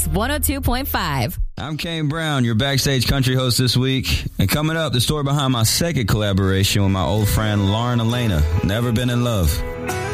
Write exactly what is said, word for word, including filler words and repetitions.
one oh two point five. I'm Kane Brown, your Backstage Country host this week. And coming up, the story behind my second collaboration with my old friend Lauren Elena, Never Been in Love.